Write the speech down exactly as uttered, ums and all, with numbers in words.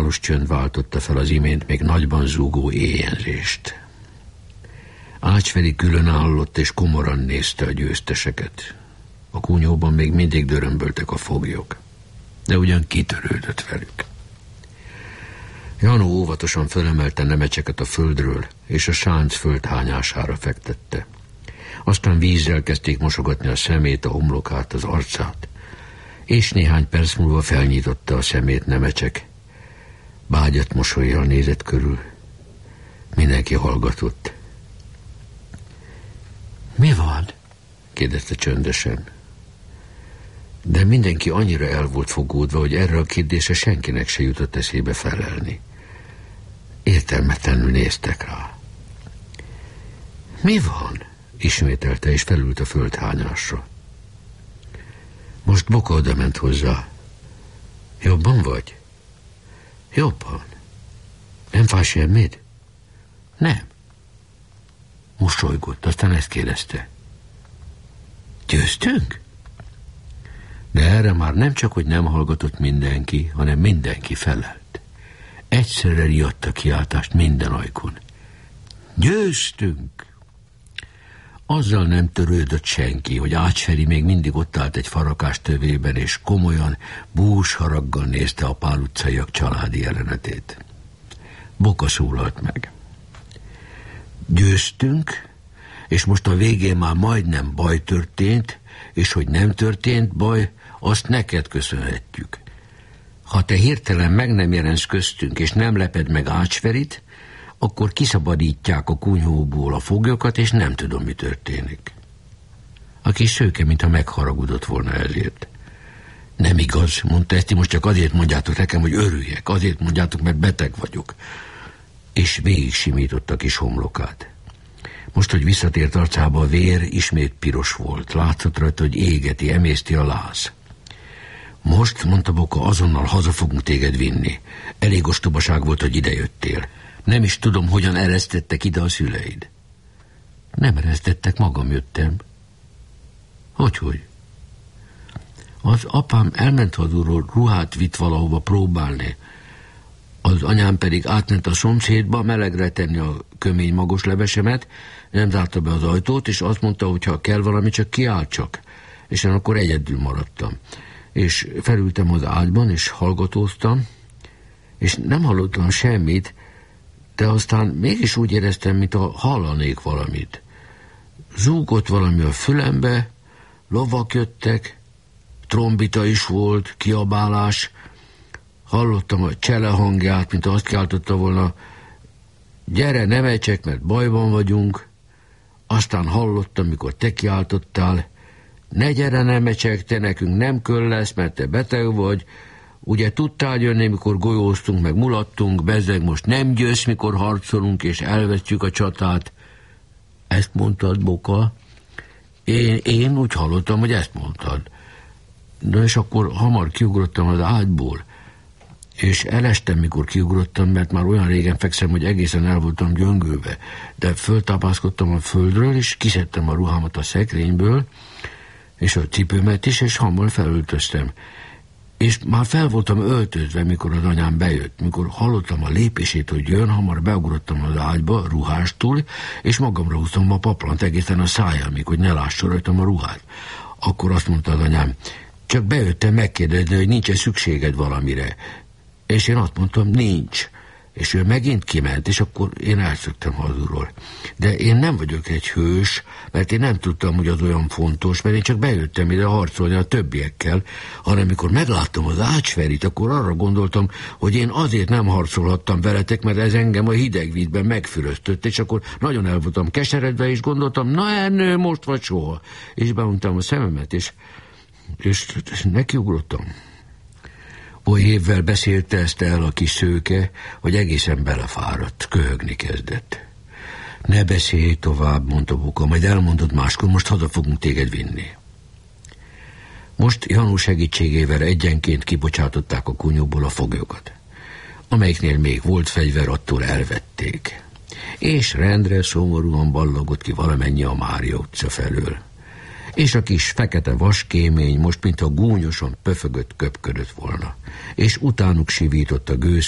Nyilvános csönd váltotta fel az imént még nagyban zúgó éjjenzést. Ácsferi különállott és komoran nézte a győzteseket. A kunyhóban még mindig dörömböltek a foglyok, de ugyan kitörődött velük. Janó óvatosan fölemelte nemecseket a földről, és a sánc földhányására fektette. Aztán vízzel kezdték mosogatni a szemét, a homlokát, az arcát, és néhány perc múlva felnyitotta a szemét Nemecsek. Bágyat mosollyal nézett körül. Mindenki hallgatott. Mi van? kérdezte csöndesen. De mindenki annyira el volt fogódva, hogy erre a kérdésre senkinek se jutott eszébe felelni. Értelmetlenül néztek rá. Mi van? Ismételte, és felült a földhányásra. Most Boka oda ment hozzá. Jobban vagy? Jobban. Nem fáj semmit? Nem. Mosolygott, aztán ezt kérdezte. Győztünk? De erre már nem csak, hogy nem hallgatott mindenki, hanem mindenki felelt. Egyszerre riadt a kiáltást minden ajkon. Győztünk! Azzal nem törődött senki, hogy Ácsferi még mindig ott állt egy farakás tövében, és komolyan, bús haraggal nézte a Pál utcaiak családi jelenetét. Boka szólalt meg. Győztünk, és most a végén már majdnem baj történt, és hogy nem történt baj, azt neked köszönhetjük. Ha te hirtelen meg nem jelensz köztünk, és nem leped meg Ácsferit, akkor kiszabadítják a kunyhóból a foglyokat, és nem tudom, mi történik. A kis szőke, mintha megharagudott volna ezért. Nem igaz, mondta, ezt most csak azért mondjátok nekem, hogy örüljek, azért mondjátok, mert beteg vagyok. És végig simította a kis homlokát. Most, hogy visszatért arcába a vér, ismét piros volt. Látszott rajta, hogy égeti, emészti a láz. Most, mondta Boka, azonnal haza fogunk téged vinni. Elég ostobaság volt, hogy idejöttél. Nem is tudom, hogyan eresztettek ide a szüleid. Nem eresztettek, magam jöttem. Hogyhogy? Az apám elment hazulról, ruhát vitt valahova próbálni. Az anyám pedig átment a szomszédba melegre tenni a kömény magos levesemet, nem zárta be az ajtót, és azt mondta, hogy ha kell valami, csak kiáltsak. És én akkor egyedül maradtam. És felültem az ágyban, és hallgatóztam, és nem hallottam semmit, de aztán mégis úgy éreztem, mintha hallanék valamit. Zúgott valami a fülembe, lovak jöttek, trombita is volt, kiabálás, hallottam a csele hangját, mint azt kiáltotta volna, gyere, Nemecsek, mert bajban vagyunk. Aztán hallottam, mikor te kiáltottál, ne gyere, Nemecsek, te nekünk nem köll lesz, mert te beteg vagy. Ugye tudtál jönni, mikor golyóztunk, meg mulattunk, bezzeg most nem győzsz, mikor harcolunk, és elvesztjük a csatát. Ezt mondtad, Boka? Én, én úgy hallottam, hogy ezt mondtad. De és akkor hamar kiugrottam az ágyból, és elestem, mikor kiugrottam, mert már olyan régen fekszem, hogy egészen el voltam gyöngülve. De föltápászkodtam a földről, és kiszedtem a ruhámat a szekrényből, és a cipőmet is, és hamar felöltöztem. És már fel voltam öltözve, mikor az anyám bejött. Mikor hallottam a lépését, hogy jön, hamar beugrottam az ágyba, ruhástul, és magamra húztam a paplant egészen a szájámig, hogy ne lásson rajtam a ruhát. Akkor azt mondta az anyám, csak bejöttem megkérdezni, hogy nincs-e szükséged valamire. És én azt mondtam, nincs. És ő megint kiment, és akkor én elszöktem hazulról. De én nem vagyok egy hős, mert én nem tudtam, hogy az olyan fontos, mert én csak bejöttem ide harcolni a többiekkel, hanem mikor megláttam az Ácsferit, akkor arra gondoltam, hogy én azért nem harcolhattam veletek, mert ez engem a hideg vízben megfüröztött, és akkor nagyon el voltam keseredve, és gondoltam, na ennő, most vagy soha. És beuntam a szememet, és, és, és nekiugrottam. Oly évvel beszélte ezt el a kis szőke, hogy egészen belefáradt, köhögni kezdett. Ne beszélj tovább, mondta Boka, majd elmondod máskor, most haza fogunk téged vinni. Most Janó segítségével egyenként kibocsátották a kunyhóból a foglyokat. Amelyiknél még volt fegyver, attól elvették. És rendre szomorúan ballagott ki valamennyi a Mária utca felől. És a kis fekete vaskémény most, mintha gúnyosan pöfögött, köpködött volna, és utánuk sivított a gőz